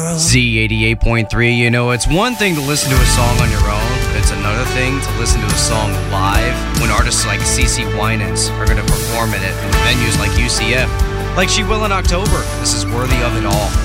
Z88.3, you know, it's one thing to listen to a song on your own. It's another thing to listen to a song live when artists like CeCe Winans are going to perform in it in venues like UCF, like she will in October. This is Worthy of It All.